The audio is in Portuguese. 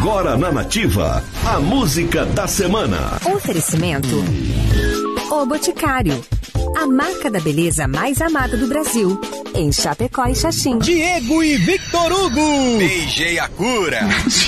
Agora na Nativa, a música da semana. Oferecimento O Boticário, a marca da beleza mais amada do Brasil, em Chapecó e Xaxim. Diego e Victor Hugo. Beijei a cura.